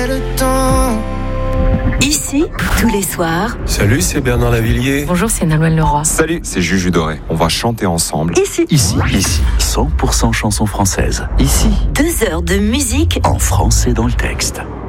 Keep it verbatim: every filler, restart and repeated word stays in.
Le temps. Ici, tous les soirs. Salut, c'est Bernard Lavillier. Bonjour, c'est Nolwenn Leroy. Salut, c'est Juju Doré. On va chanter ensemble. Ici. Ici. Ici. cent pour cent chansons françaises. Ici. Deux heures de musique en français dans le texte.